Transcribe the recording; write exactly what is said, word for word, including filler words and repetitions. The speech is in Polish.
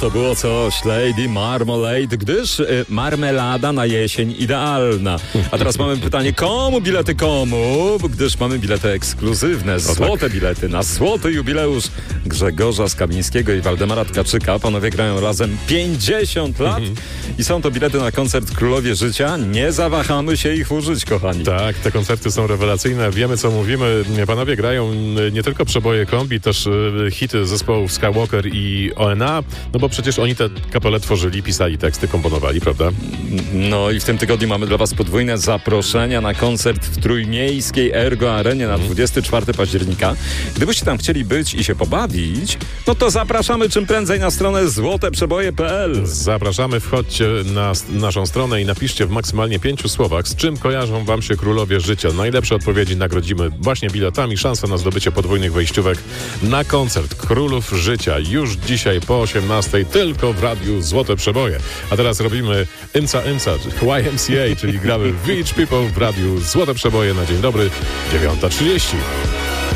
to było coś, Lady Marmalade, gdyż y, marmelada na jesień idealna. A teraz mamy pytanie, komu bilety komu? Gdyż mamy bilety ekskluzywne, złote tak. bilety na złoty jubileusz Grzegorza Skawińskiego i Waldemara Tkaczyka. Panowie grają razem pięćdziesiąt lat mm-hmm. i są to bilety na koncert Królowie Życia. Nie zawahamy się ich użyć, kochani. Tak, te koncerty są rewelacyjne. Wiemy, co mówimy. Panowie grają nie tylko przeboje kombi, też y, hity zespołów Skywalker i O N A, no bo przecież oni te kapele tworzyli, pisali teksty, komponowali, prawda? No i w tym tygodniu mamy dla was podwójne zaproszenia na koncert w Trójmiejskiej Ergo Arenie na dwudziestego czwartego października. Gdybyście tam chcieli być i się pobawić, no to zapraszamy czym prędzej na stronę złote przeboje kropka p l. Zapraszamy, wchodźcie na naszą stronę i napiszcie w maksymalnie pięciu słowach, z czym kojarzą wam się Królowie Życia. Najlepsze odpowiedzi nagrodzimy właśnie biletami. Szansa na zdobycie podwójnych wejściówek na koncert Królów Życia już dzisiaj po osiemnastej tylko w radiu Złote Przeboje. A teraz robimy Imca Imca, Y M C A, czyli gramy Village People w radiu Złote Przeboje na dzień dobry, dziewiąta trzydzieści.